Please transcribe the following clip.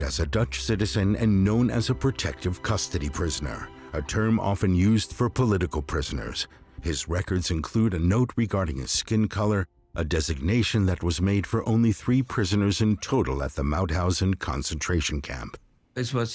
as a Dutch citizen and known as a protective custody prisoner, a term often used for political prisoners. His records include a note regarding his skin color, a designation that was made for only 3 prisoners in total at the Mauthausen concentration camp. Het was